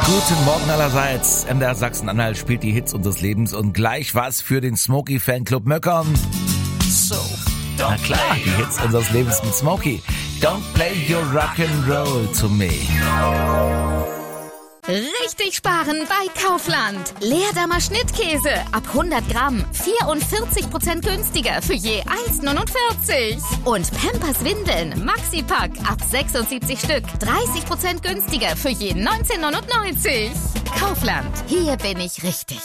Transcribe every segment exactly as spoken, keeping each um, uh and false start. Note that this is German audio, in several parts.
Guten Morgen allerseits. M D R Sachsen-Anhalt spielt die Hits unseres Lebens und gleich was für den Smokey-Fanclub Möckern. So, na klar, die Hits unseres Lebens mit Smokey. Don't play your rock'n'roll to me. Richtig sparen bei Kaufland. Leerdammer Schnittkäse ab hundert Gramm vierundvierzig Prozent günstiger für je eins neunundvierzig. Und Pampers Windeln Maxi-Pack ab sechsundsiebzig Stück dreißig Prozent günstiger für je neunzehn neunundneunzig. Kaufland, hier bin ich richtig.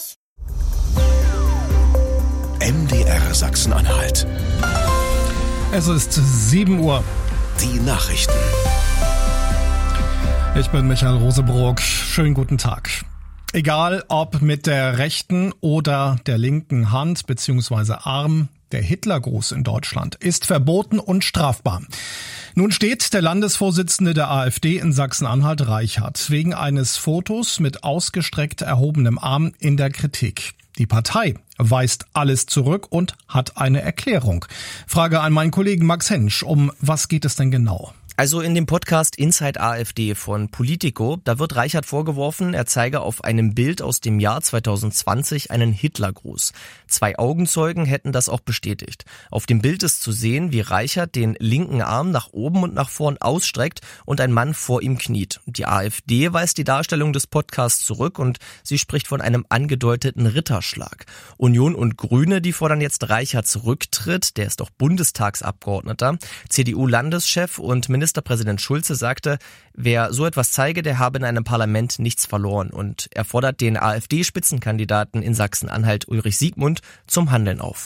M D R Sachsen-Anhalt. Es ist sieben Uhr. Die Nachrichten. Ich bin Michael Rosebrock. Schönen guten Tag. Egal ob mit der rechten oder der linken Hand bzw. Arm, der Hitlergruß in Deutschland ist verboten und strafbar. Nun steht der Landesvorsitzende der AfD in Sachsen-Anhalt, Reichert, wegen eines Fotos mit ausgestreckt erhobenem Arm in der Kritik. Die Partei weist alles zurück und hat eine Erklärung. Frage an meinen Kollegen Max Hensch, um was geht es denn genau? Also in dem Podcast Inside AfD von Politico, da wird Reichert vorgeworfen, er zeige auf einem Bild aus dem Jahr zweitausendzwanzig einen Hitlergruß. Zwei Augenzeugen hätten das auch bestätigt. Auf dem Bild ist zu sehen, wie Reichert den linken Arm nach oben und nach vorn ausstreckt und ein Mann vor ihm kniet. Die AfD weist die Darstellung des Podcasts zurück und sie spricht von einem angedeuteten Ritterschlag. Union und Grüne, die fordern jetzt Reicherts Rücktritt, der ist doch Bundestagsabgeordneter. C D U-Landeschef und Minister Ministerpräsident Schulze sagte, wer so etwas zeige, der habe in einem Parlament nichts verloren. Und er fordert den AfD-Spitzenkandidaten in Sachsen-Anhalt Ulrich Siegmund zum Handeln auf.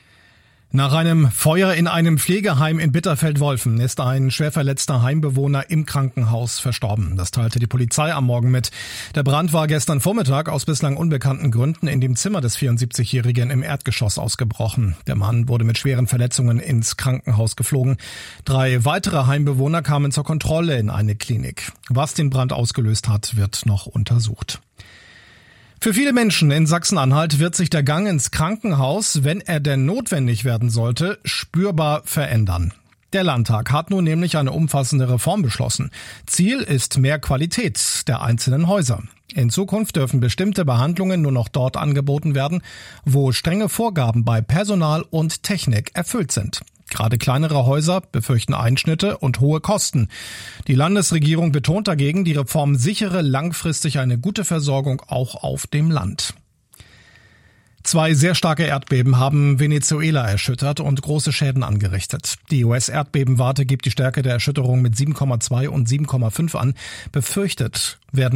Nach einem Feuer in einem Pflegeheim in Bitterfeld-Wolfen ist ein schwer verletzter Heimbewohner im Krankenhaus verstorben. Das teilte die Polizei am Morgen mit. Der Brand war gestern Vormittag aus bislang unbekannten Gründen in dem Zimmer des vierundsiebzigjährigen im Erdgeschoss ausgebrochen. Der Mann wurde mit schweren Verletzungen ins Krankenhaus geflogen. Drei weitere Heimbewohner kamen zur Kontrolle in eine Klinik. Was den Brand ausgelöst hat, wird noch untersucht. Für viele Menschen in Sachsen-Anhalt wird sich der Gang ins Krankenhaus, wenn er denn notwendig werden sollte, spürbar verändern. Der Landtag hat nun nämlich eine umfassende Reform beschlossen. Ziel ist mehr Qualität der einzelnen Häuser. In Zukunft dürfen bestimmte Behandlungen nur noch dort angeboten werden, wo strenge Vorgaben bei Personal und Technik erfüllt sind. Gerade kleinere Häuser befürchten Einschnitte und hohe Kosten. Die Landesregierung betont dagegen, die Reform sichere langfristig eine gute Versorgung auch auf dem Land. Zwei sehr starke Erdbeben haben Venezuela erschüttert und große Schäden angerichtet. Die U S-Erdbebenwarte gibt die Stärke der Erschütterung mit sieben Komma zwei und sieben Komma fünf an. Befürchtet werden